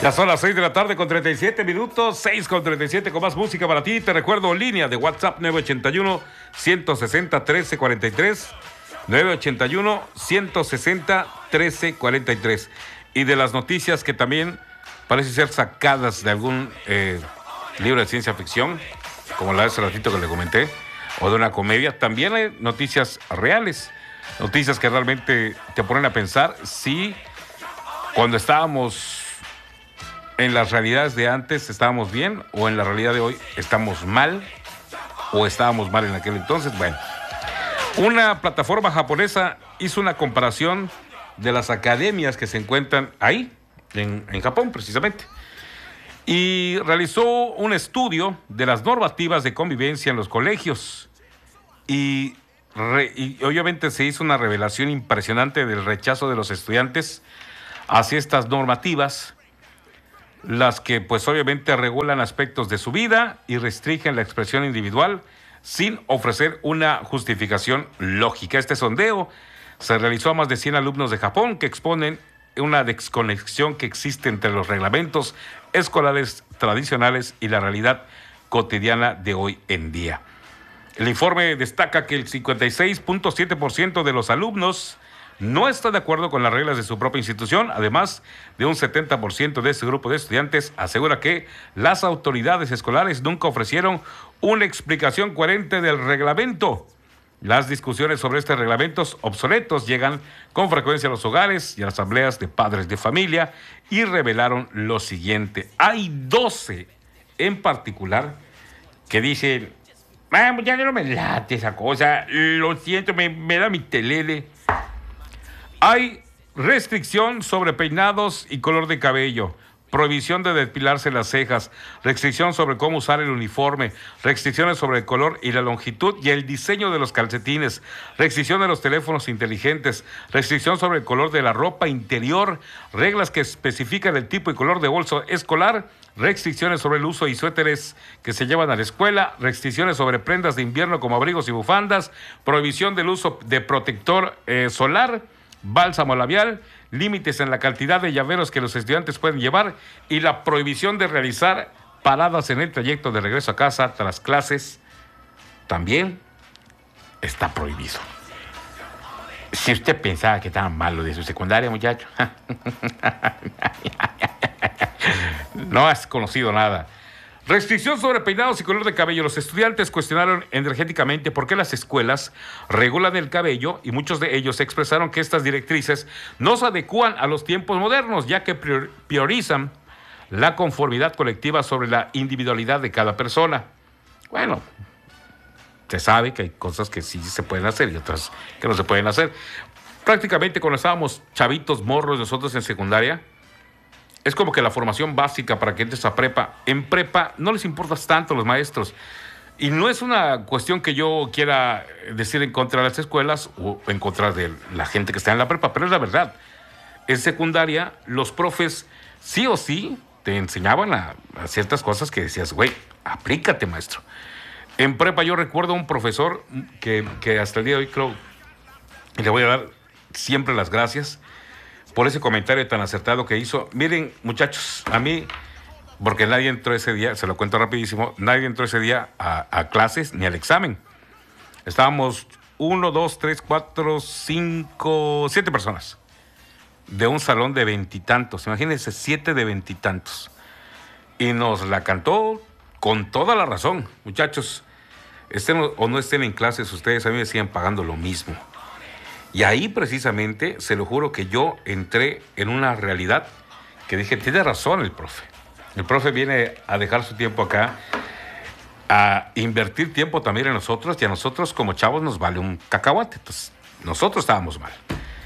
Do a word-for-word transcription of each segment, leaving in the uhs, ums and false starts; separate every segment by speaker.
Speaker 1: Ya son las seis de la tarde con treinta y siete minutos, seis con treinta y siete con más música para ti. Te recuerdo, línea de WhatsApp nueve ochenta y uno, ciento sesenta, trece cuarenta y tres, nueve ochenta y uno, ciento sesenta, trece cuarenta y tres. Y de las noticias que también parecen ser sacadas de algún eh, libro de ciencia ficción, como la de ese ratito que le comenté, o de una comedia, también hay noticias reales, noticias que realmente te ponen a pensar si cuando estábamos en las realidades de antes estábamos bien, o en la realidad de hoy estamos mal, o estábamos mal en aquel entonces. Bueno, una plataforma japonesa hizo una comparación de las academias que se encuentran ahí, en, en Japón precisamente, y realizó un estudio de las normativas de convivencia en los colegios, y, re, y obviamente se hizo una revelación impresionante del rechazo de los estudiantes hacia estas normativas, las que pues obviamente regulan aspectos de su vida y restringen la expresión individual sin ofrecer una justificación lógica. Este sondeo se realizó a más de cien alumnos de Japón que exponen una desconexión que existe entre los reglamentos escolares tradicionales y la realidad cotidiana de hoy en día. El informe destaca que el cincuenta y seis punto siete por ciento de los alumnos no está de acuerdo con las reglas de su propia institución. Además de un setenta por ciento de este grupo de estudiantes asegura que las autoridades escolares nunca ofrecieron una explicación coherente del reglamento. Las discusiones sobre estos reglamentos obsoletos llegan con frecuencia a los hogares y a las asambleas de padres de familia y revelaron lo siguiente. Hay doce en particular que dicen, ah, ya no me late esa cosa, lo siento, me, me da mi telele. Hay restricción sobre peinados y color de cabello, prohibición de depilarse las cejas, restricción sobre cómo usar el uniforme, restricciones sobre el color y la longitud y el diseño de los calcetines, restricción de los teléfonos inteligentes, restricción sobre el color de la ropa interior, reglas que especifican el tipo y color de bolso escolar, restricciones sobre el uso de suéteres que se llevan a la escuela, restricciones sobre prendas de invierno como abrigos y bufandas, prohibición del uso de protector eh, solar, bálsamo labial, límites en la cantidad de llaveros que los estudiantes pueden llevar y la prohibición de realizar paradas en el trayecto de regreso a casa tras clases también está prohibido. Si usted pensaba que estaba malo de su secundaria, muchacho, no has conocido nada. Restricción sobre peinados y color de cabello. Los estudiantes cuestionaron energéticamente por qué las escuelas regulan el cabello y muchos de ellos expresaron que estas directrices no se adecúan a los tiempos modernos, ya que priorizan la conformidad colectiva sobre la individualidad de cada persona. Bueno, se sabe que hay cosas que sí se pueden hacer y otras que no se pueden hacer. Prácticamente cuando estábamos chavitos morros nosotros en secundaria, es como que la formación básica para que entres a prepa. En prepa no les importa tanto a los maestros. Y no es una cuestión que yo quiera decir en contra de las escuelas o en contra de la gente que está en la prepa, pero es la verdad. En secundaria, los profes sí o sí te enseñaban a, a ciertas cosas que decías, güey, aplícate, maestro. En prepa yo recuerdo un profesor que, que hasta el día de hoy creo, y le voy a dar siempre las gracias por ese comentario tan acertado que hizo. Miren, muchachos, a mí, porque nadie entró ese día, se lo cuento rapidísimo, nadie entró ese día a, a clases ni al examen. Estábamos uno, dos, tres, cuatro, cinco, siete personas de un salón de veintitantos. Imagínense, siete de veintitantos. Y nos la cantó con toda la razón. Muchachos, estén o no estén en clases, ustedes a mí me siguen pagando lo mismo. Y ahí precisamente, se lo juro que yo entré en una realidad que dije, tiene razón el profe. El profe viene a dejar su tiempo acá, a invertir tiempo también en nosotros, y a nosotros como chavos nos vale un cacahuate. Entonces, nosotros estábamos mal.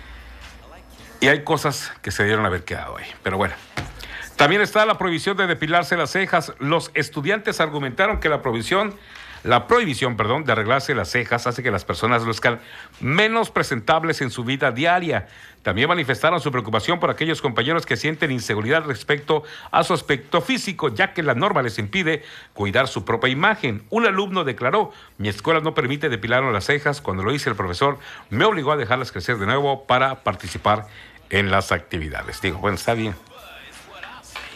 Speaker 1: Y hay cosas que se debieron haber quedado ahí. Pero bueno, también está la prohibición de depilarse las cejas. Los estudiantes argumentaron que la prohibición La prohibición, perdón, de arreglarse las cejas hace que las personas luzcan menos presentables en su vida diaria. También manifestaron su preocupación por aquellos compañeros que sienten inseguridad respecto a su aspecto físico, ya que la norma les impide cuidar su propia imagen. Un alumno declaró, mi escuela no permite depilarme las cejas. Cuando lo hice, el profesor me obligó a dejarlas crecer de nuevo para participar en las actividades. Digo, bueno, está bien.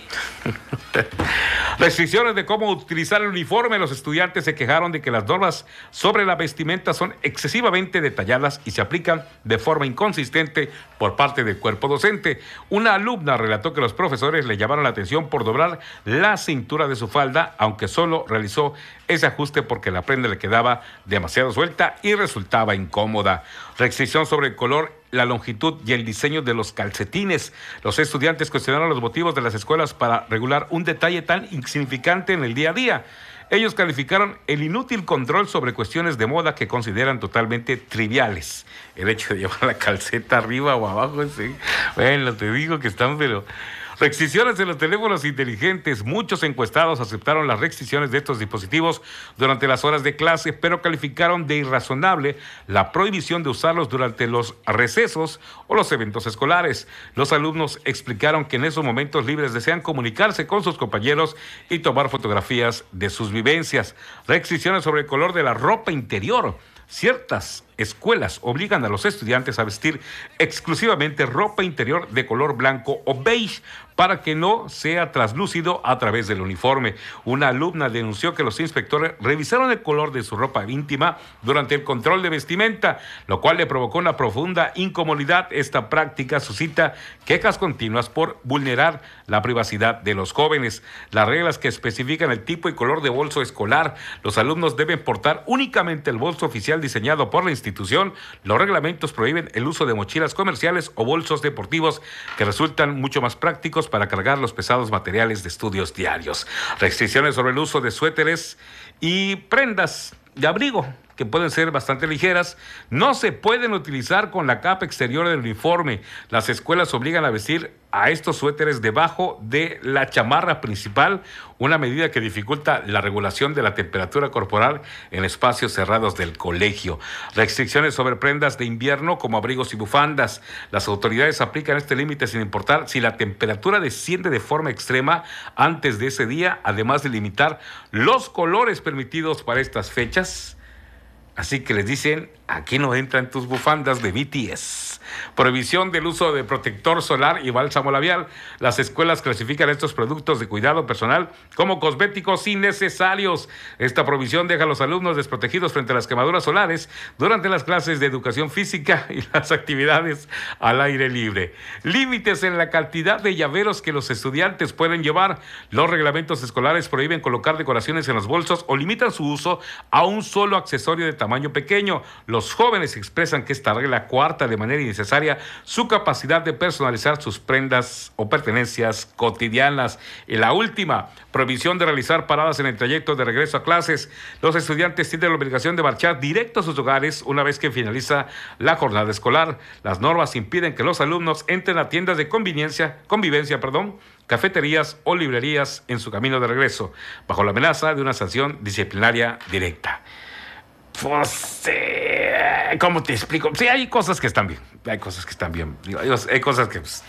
Speaker 1: Restricciones de cómo utilizar el uniforme. Los estudiantes se quejaron de que las normas sobre la vestimenta son excesivamente detalladas y se aplican de forma inconsistente por parte del cuerpo docente. Una alumna relató que los profesores le llamaron la atención por doblar la cintura de su falda, aunque solo realizó ese ajuste porque la prenda le quedaba demasiado suelta y resultaba incómoda. Restricción sobre el color, la longitud y el diseño de los calcetines. Los estudiantes cuestionaron los motivos de las escuelas para regular un detalle tan insignificante en el día a día. Ellos calificaron el inútil control sobre cuestiones de moda que consideran totalmente triviales. El hecho de llevar la calceta arriba o abajo, sí. Bueno, te digo que están, pero... Restricciones en los teléfonos inteligentes. Muchos encuestados aceptaron las restricciones de estos dispositivos durante las horas de clase, pero calificaron de irrazonable la prohibición de usarlos durante los recesos o los eventos escolares. Los alumnos explicaron que en esos momentos libres desean comunicarse con sus compañeros y tomar fotografías de sus vivencias. Restricciones sobre el color de la ropa interior. Ciertas escuelas obligan a los estudiantes a vestir exclusivamente ropa interior de color blanco o beige para que no sea traslúcido a través del uniforme. Una alumna denunció que los inspectores revisaron el color de su ropa íntima durante el control de vestimenta, lo cual le provocó una profunda incomodidad. Esta práctica suscita quejas continuas por vulnerar la privacidad de los jóvenes. Las reglas que especifican el tipo y color de bolso escolar. Los alumnos deben portar únicamente el bolso oficial diseñado por la institución. Los reglamentos prohíben el uso de mochilas comerciales o bolsos deportivos que resultan mucho más prácticos para cargar los pesados materiales de estudios diarios. Restricciones sobre el uso de suéteres y prendas de abrigo que pueden ser bastante ligeras, no se pueden utilizar con la capa exterior del uniforme. Las escuelas obligan a vestir a estos suéteres debajo de la chamarra principal, una medida que dificulta la regulación de la temperatura corporal en espacios cerrados del colegio. Restricciones sobre prendas de invierno como abrigos y bufandas. Las autoridades aplican este límite sin importar si la temperatura desciende de forma extrema antes de ese día, además de limitar los colores permitidos para estas fechas. Así que les dicen, aquí no entran tus bufandas de B T S. Prohibición del uso de protector solar y bálsamo labial. Las escuelas clasifican estos productos de cuidado personal como cosméticos innecesarios. Esta prohibición deja a los alumnos desprotegidos frente a las quemaduras solares durante las clases de educación física y las actividades al aire libre. Límites en la cantidad de llaveros que los estudiantes pueden llevar. Los reglamentos escolares prohíben colocar decoraciones en los bolsos o limitan su uso a un solo accesorio de tamaño pequeño. Los jóvenes expresan que esta regla coarta de manera innecesaria su capacidad de personalizar sus prendas o pertenencias cotidianas. Y la última, prohibición de realizar paradas en el trayecto de regreso a clases. Los estudiantes tienen la obligación de marchar directo a sus hogares una vez que finaliza la jornada escolar. Las normas impiden que los alumnos entren a tiendas de conveniencia, convivencia, perdón, cafeterías o librerías en su camino de regreso, bajo la amenaza de una sanción disciplinaria directa. Pues, eh, ¿cómo te explico? Sí, hay cosas que están bien, hay cosas que están bien, hay cosas que pues,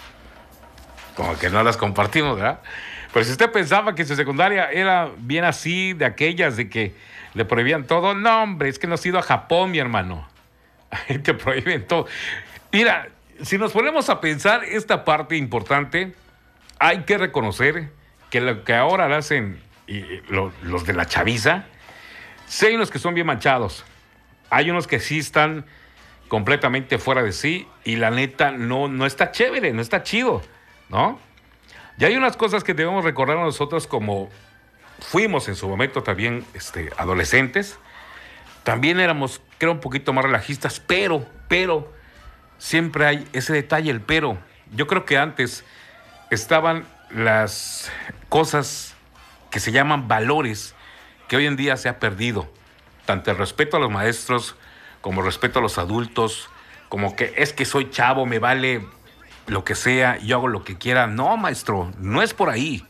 Speaker 1: como que no las compartimos, ¿verdad? Pero si usted pensaba que su secundaria era bien así, de aquellas de que le prohibían todo, no, hombre, es que no has ido a Japón, mi hermano. Ahí te prohíben todo. Mira, si nos ponemos a pensar esta parte importante, hay que reconocer que lo que ahora hacen y, lo, los de la chaviza, sí hay unos que son bien manchados, hay unos que sí están completamente fuera de sí y la neta no, no está chévere, no está chido, ¿no? Y hay unas cosas que debemos recordar a nosotros como fuimos en su momento también este, adolescentes, también éramos, creo, un poquito más relajistas, pero, pero, siempre hay ese detalle, el pero. Yo creo que antes estaban las cosas que se llaman valores, que hoy en día se ha perdido, tanto el respeto a los maestros como el respeto a los adultos, como que es que soy chavo, me vale lo que sea, yo hago lo que quiera. No, maestro, no es por ahí.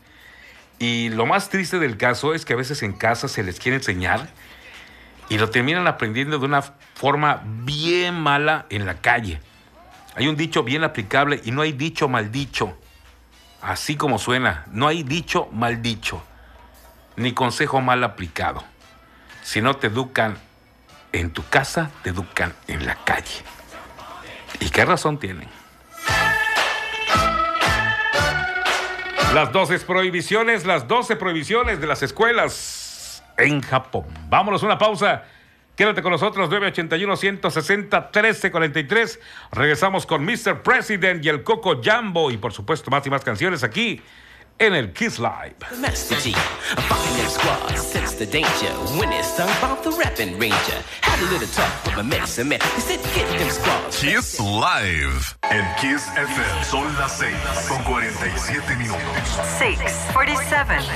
Speaker 1: Y lo más triste del caso es que a veces en casa se les quiere enseñar y lo terminan aprendiendo de una forma bien mala en la calle. Hay un dicho bien aplicable y no hay dicho mal dicho. Así como suena, no hay dicho mal dicho, ni consejo mal aplicado. Si no te educan en tu casa, te educan en la calle. ¿Y qué razón tienen? Las doce prohibiciones, las doce prohibiciones de las escuelas en Japón. Vámonos a una pausa. Quédate con nosotros, nueve ochenta y uno, ciento sesenta, trece cuarenta y tres. Regresamos con mister President y el Coco Jambo. Y por supuesto, más y más canciones aquí en el Kiss Live.
Speaker 2: Master G, a fucking them squad, sense the danger. When it's sung about the rapping ranger. Had a little talk with my medicine man. He said, get them squads.
Speaker 3: Kiss Live. En Kiss F M son las seis con cuarenta y siete minutos.
Speaker 4: seis cuarenta y siete.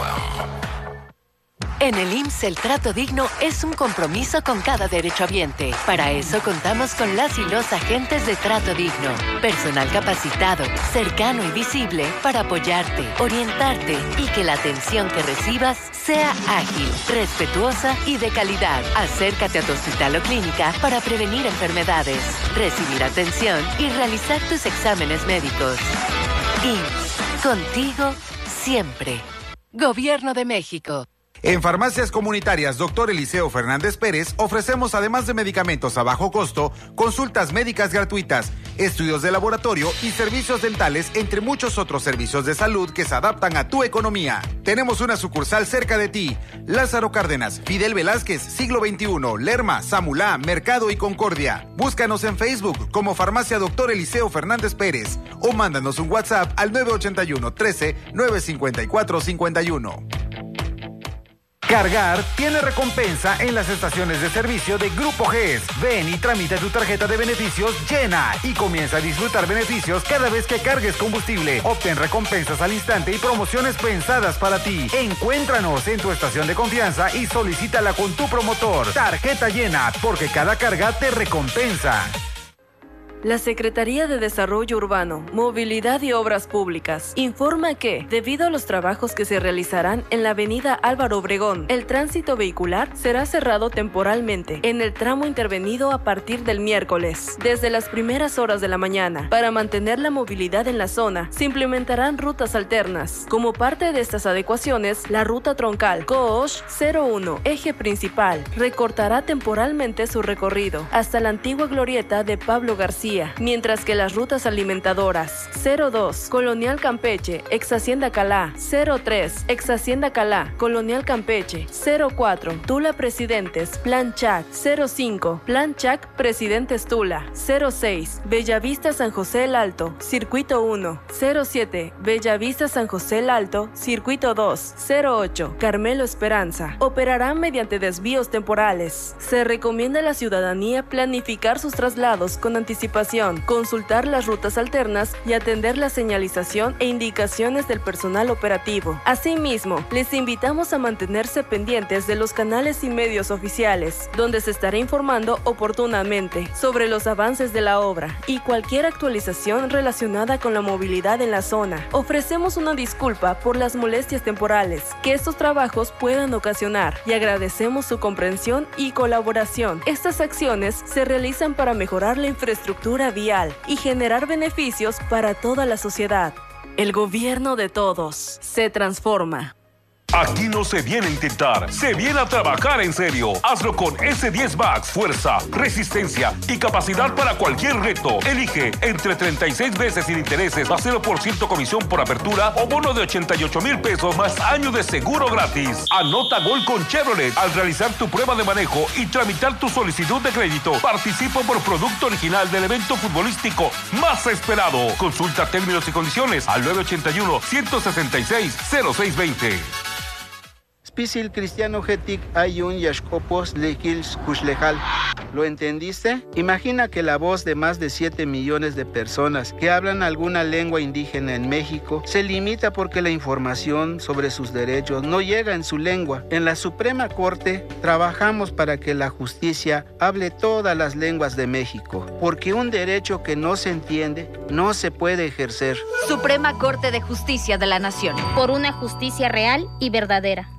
Speaker 5: En el I M S S el trato digno es un compromiso con cada derechohabiente. Para eso contamos con las y los agentes de trato digno. Personal capacitado, cercano y visible para apoyarte, orientarte y que la atención que recibas sea ágil, respetuosa y de calidad. Acércate a tu hospital o clínica para prevenir enfermedades, recibir atención y realizar tus exámenes médicos. I M S S, contigo siempre. Gobierno de México.
Speaker 6: En Farmacias Comunitarias Doctor Eliseo Fernández Pérez ofrecemos, además de medicamentos a bajo costo, consultas médicas gratuitas, estudios de laboratorio y servicios dentales, entre muchos otros servicios de salud que se adaptan a tu economía. Tenemos una sucursal cerca de ti. Lázaro Cárdenas, Fidel Velázquez, Siglo veintiuno, Lerma, Samulá, Mercado y Concordia. Búscanos en Facebook como Farmacia Doctor Eliseo Fernández Pérez o mándanos un WhatsApp al nueve ochenta y uno, trece, nueve cincuenta y cuatro, cincuenta y uno. Cargar tiene recompensa en las estaciones de servicio de Grupo G E S. Ven y tramita tu tarjeta de beneficios Llena y comienza a disfrutar beneficios cada vez que cargues combustible. Obtén recompensas al instante y promociones pensadas para ti. Encuéntranos en tu estación de confianza y solicítala con tu promotor. Tarjeta Llena, porque cada carga te recompensa.
Speaker 7: La Secretaría de Desarrollo Urbano, Movilidad y Obras Públicas informa que, debido a los trabajos que se realizarán en la avenida Álvaro Obregón, el tránsito vehicular será cerrado temporalmente en el tramo intervenido a partir del miércoles, desde las primeras horas de la mañana. Para mantener la movilidad en la zona, se implementarán rutas alternas. Como parte de estas adecuaciones, la ruta troncal Coosh cero uno, eje principal, recortará temporalmente su recorrido hasta la antigua glorieta de Pablo García, mientras que las rutas alimentadoras cero dos, Colonial Campeche, ex Hacienda Calá, cero tres, ex Hacienda Calá, Colonial Campeche, cero cuatro, Tula Presidentes, Plan Chac, cero cinco, Plan Chac Presidentes Tula, cero seis, Bellavista San José el Alto, Circuito uno, cero siete, Bellavista San José el Alto, Circuito dos, cero ocho, Carmelo Esperanza. Operarán mediante desvíos temporales. Se recomienda a la ciudadanía planificar sus traslados con anticipación, consultar las rutas alternas y atender la señalización e indicaciones del personal operativo. Asimismo, les invitamos a mantenerse pendientes de los canales y medios oficiales, donde se estará informando oportunamente sobre los avances de la obra y cualquier actualización relacionada con la movilidad en la zona. Ofrecemos una disculpa por las molestias temporales que estos trabajos puedan ocasionar y agradecemos su comprensión y colaboración. Estas acciones se realizan para mejorar la infraestructura vial y generar beneficios para toda la sociedad. El gobierno de todos se transforma.
Speaker 8: Aquí no se viene a intentar, se viene a trabajar en serio. Hazlo con ese diez Max, fuerza, resistencia y capacidad para cualquier reto. Elige entre treinta y seis veces sin intereses, más cero por ciento comisión por apertura o bono de ochenta y ocho mil pesos más año de seguro gratis. Anota gol con Chevrolet al realizar tu prueba de manejo y tramitar tu solicitud de crédito. Participa por producto original del evento futbolístico más esperado. Consulta términos y condiciones al nueve ochenta y uno, ciento sesenta y seis, cero seis veinte.
Speaker 9: Spisil cristiano getic ayun yashkopos lekils kushlejal. ¿Lo entendiste? Imagina que la voz de más de siete millones de personas que hablan alguna lengua indígena en México se limita porque la información sobre sus derechos no llega en su lengua. En la Suprema Corte trabajamos para que la justicia hable todas las lenguas de México, porque un derecho que no se entiende no se puede ejercer.
Speaker 10: Suprema Corte de Justicia de la Nación.
Speaker 11: Por una justicia real y verdadera.